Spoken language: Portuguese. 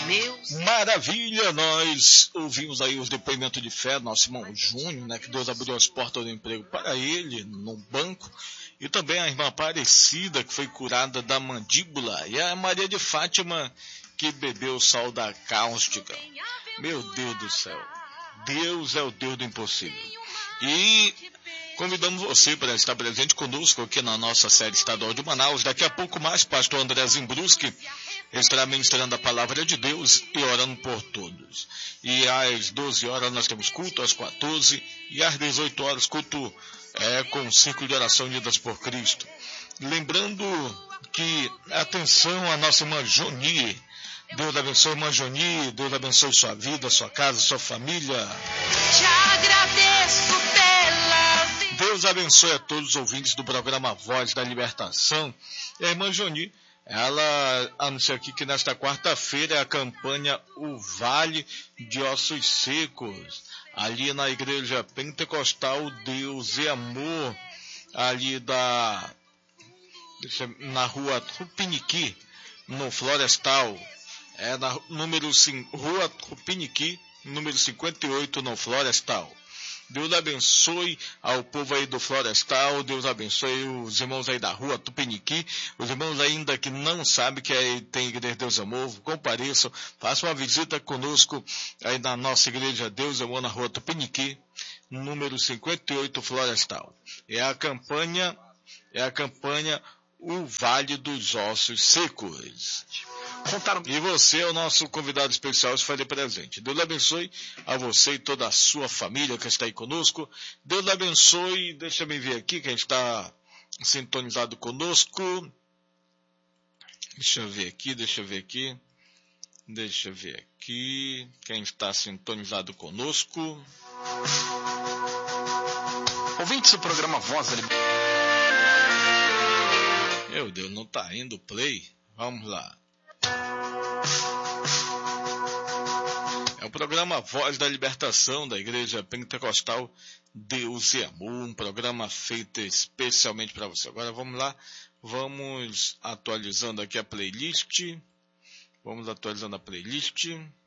Maravilha, nós ouvimos aí os depoimentos de fé do nosso irmão Júnior, né, que Deus abriu as portas do emprego para ele no banco, e também a irmã Aparecida, que foi curada da mandíbula, e a Maria de Fátima, que bebeu o sal da cáustica. Meu Deus do céu, Deus é o Deus do impossível. E convidamos você para estar presente conosco aqui na nossa série estadual de Manaus. Daqui a pouco mais, pastor André Zimbruski estará ministrando a palavra de Deus e orando por todos. E às 12 horas nós temos culto, às 14, e às 18 horas culto com o Círculo de Oração Unidas por Cristo. Lembrando que, atenção, a nossa irmã Joni, Deus abençoe, irmã Joni, Deus abençoe sua vida, sua casa, sua família. Te agradeço pela... Deus abençoe a todos os ouvintes do programa Voz da Libertação. E a irmã Joni, ela anuncia aqui que nesta quarta-feira é a campanha O Vale de Ossos Secos, ali na Igreja Pentecostal Deus e Amor, ali na rua Tupiniquim, no Florestal. Na rua Tupiniquim, número 58, no Florestal. Deus abençoe ao povo aí do Florestal, Deus abençoe os irmãos aí da rua Tupiniquim, os irmãos ainda que não sabem que aí tem Igreja Deus Amor, compareçam, façam uma visita conosco aí na nossa Igreja Deus Amor na rua Tupiniquim, número 58, Florestal. É a campanha O Vale dos Ossos Secos. E você é o nosso convidado especial, se fazer presente. Deus abençoe a você e toda a sua família que está aí conosco. Deus abençoe, deixa eu ver aqui quem está sintonizado conosco. Deixa eu ver aqui. Quem está sintonizado conosco. Ouvintes do programa Voz da Libertação. Meu Deus, não está indo play? Vamos lá. É o programa Voz da Libertação da Igreja Pentecostal Deus e Amor, um programa feito especialmente para você. Agora vamos lá, vamos atualizando aqui a playlist. Vamos atualizando a playlist.